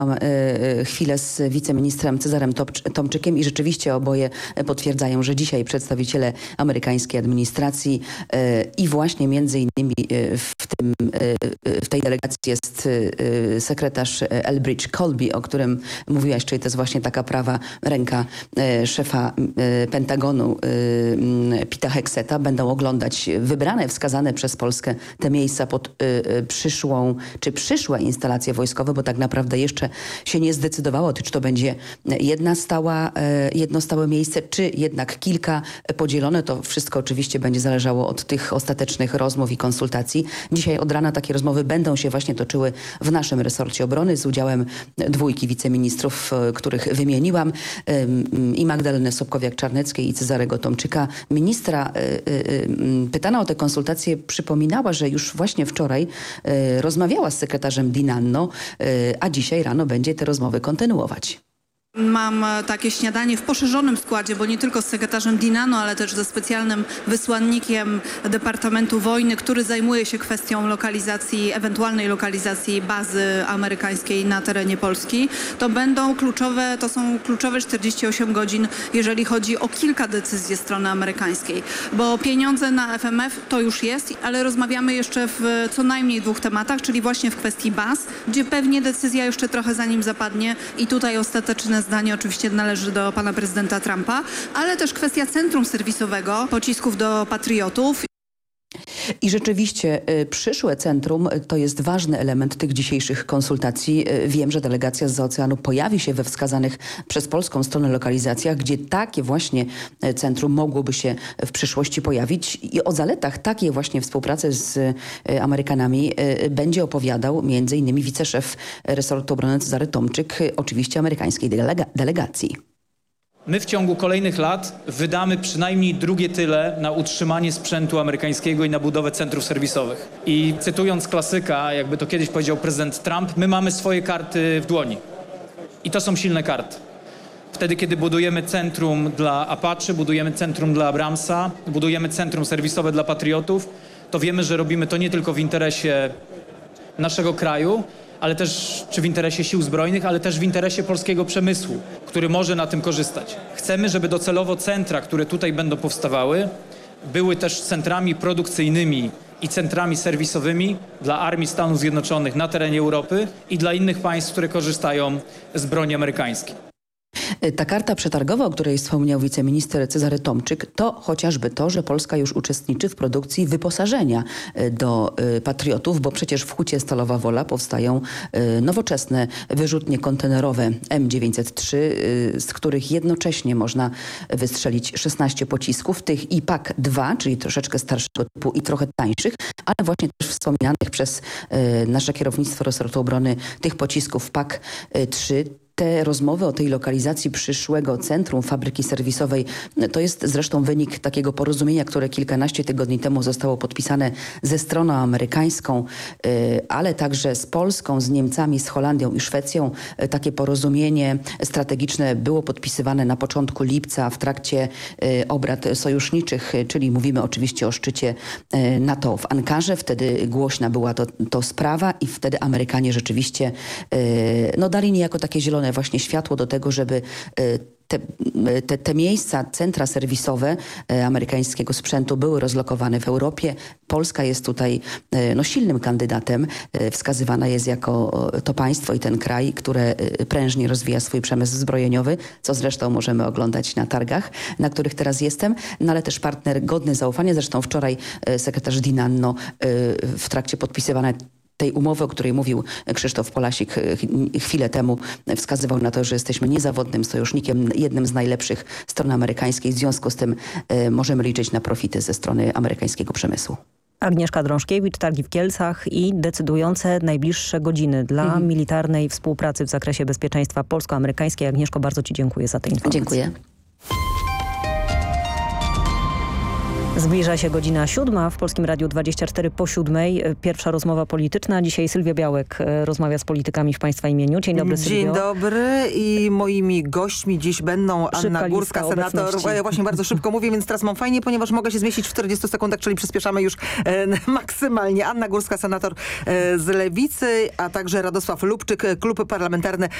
chwilę z wiceministrem Cezarem Tomczykiem i rzeczywiście oboje potwierdzają, że dzisiaj przedstawiciele amerykańskiej administracji i właśnie między innymi w tej delegacji jest sekretarz Elbridge Colby, o którym mówiłaś, czyli to jest właśnie taka prawa ręka szefa Pentagonu Pita Hegseta. Będą oglądać wybrane, wskazane przez Polskę te miejsca pod przyszłe instalacje wojskowe, bo tak naprawdę jeszcze się nie zdecydowało, czy to będzie jedno stałe miejsce, czy jednak kilka podzielone. To wszystko oczywiście będzie zależało od tych ostatecznych rozmów i konsultacji. Dzisiaj od rana takie rozmowy będą się właśnie toczyły w naszym resorcie obrony z udziałem dwójki wiceministrów, których wymieniłam, i Magdaleny Sobkowiak-Czarneckiej i Cezarego Tomczyka. Ministra pytana o te konsultacje przypominała, że już właśnie wczoraj rozmawiała z sekretarzem Dinanno, a dzisiaj rano będzie te rozmowy kontynuować. Mam takie śniadanie w poszerzonym składzie, bo nie tylko z sekretarzem Dinanno, ale też ze specjalnym wysłannikiem Departamentu Wojny, który zajmuje się kwestią ewentualnej lokalizacji bazy amerykańskiej na terenie Polski. To są kluczowe 48 godzin, jeżeli chodzi o kilka decyzji strony amerykańskiej, bo pieniądze na FMF to już jest, ale rozmawiamy jeszcze w co najmniej dwóch tematach, czyli właśnie w kwestii baz, gdzie pewnie decyzja jeszcze trochę zanim zapadnie i tutaj ostateczne zdanie oczywiście należy do pana prezydenta Trumpa, ale też kwestia centrum serwisowego pocisków do patriotów. I rzeczywiście przyszłe centrum to jest ważny element tych dzisiejszych konsultacji. Wiem, że delegacja zza oceanu pojawi się we wskazanych przez polską stronę lokalizacjach, gdzie takie właśnie centrum mogłoby się w przyszłości pojawić. I o zaletach takiej właśnie współpracy z Amerykanami będzie opowiadał między innymi wiceszef resortu obrony Cezary Tomczyk, oczywiście amerykańskiej delegacji. My w ciągu kolejnych lat wydamy przynajmniej drugie tyle na utrzymanie sprzętu amerykańskiego i na budowę centrów serwisowych. I cytując klasyka, jakby to kiedyś powiedział prezydent Trump, my mamy swoje karty w dłoni. I to są silne karty. Wtedy, kiedy budujemy centrum dla Apache, budujemy centrum dla Abramsa, budujemy centrum serwisowe dla Patriotów, to wiemy, że robimy to nie tylko w interesie naszego kraju, ale też czy w interesie sił zbrojnych, ale też w interesie polskiego przemysłu, który może na tym korzystać. Chcemy, żeby docelowo centra, które tutaj będą powstawały, były też centrami produkcyjnymi i centrami serwisowymi dla Armii Stanów Zjednoczonych na terenie Europy i dla innych państw, które korzystają z broni amerykańskiej. Ta karta przetargowa, o której wspomniał wiceminister Cezary Tomczyk, to chociażby to, że Polska już uczestniczy w produkcji wyposażenia do Patriotów, bo przecież w Hucie Stalowa Wola powstają nowoczesne wyrzutnie kontenerowe M903, z których jednocześnie można wystrzelić 16 pocisków, tych IPAK-2, czyli troszeczkę starszego typu i trochę tańszych, ale właśnie też wspominanych przez nasze kierownictwo resortu obrony tych pocisków PAK-3. Te rozmowy o tej lokalizacji przyszłego centrum fabryki serwisowej to jest zresztą wynik takiego porozumienia, które kilkanaście tygodni temu zostało podpisane ze stroną amerykańską, ale także z Polską, z Niemcami, z Holandią i Szwecją. Takie porozumienie strategiczne było podpisywane na początku lipca w trakcie obrad sojuszniczych, czyli mówimy oczywiście o szczycie NATO w Ankarze. Wtedy głośna była to sprawa i wtedy Amerykanie rzeczywiście dali niejako takie zielone właśnie światło do tego, żeby te miejsca, centra serwisowe amerykańskiego sprzętu były rozlokowane w Europie. Polska jest tutaj silnym kandydatem. Wskazywana jest jako to państwo i ten kraj, które prężnie rozwija swój przemysł zbrojeniowy, co zresztą możemy oglądać na targach, na których teraz jestem, ale też partner godny zaufania. Zresztą wczoraj sekretarz Dinanno w trakcie podpisywania tej umowy, o której mówił Krzysztof Polasik chwilę temu, wskazywał na to, że jesteśmy niezawodnym sojusznikiem, jednym z najlepszych stron amerykańskiej. W związku z tym możemy liczyć na profity ze strony amerykańskiego przemysłu. Agnieszka Drążkiewicz, targi w Kielcach i decydujące najbliższe godziny dla militarnej współpracy w zakresie bezpieczeństwa polsko-amerykańskiej. Agnieszko, bardzo ci dziękuję za tę informację. Dziękuję. Zbliża się godzina 7 w Polskim Radiu 24 po 7. Pierwsza rozmowa polityczna. Dzisiaj Sylwia Białek rozmawia z politykami w Państwa imieniu. Dzień dobry, Sylwio. Dzień dobry i moimi gośćmi dziś będą Anna Szybka Górska, lista senator. obecności. Ja właśnie bardzo szybko mówię, więc teraz mam fajnie, ponieważ mogę się zmieścić w 40 sekundach, czyli przyspieszamy już maksymalnie. Anna Górska, senator z Lewicy, a także Radosław Lubczyk, klub parlamentarny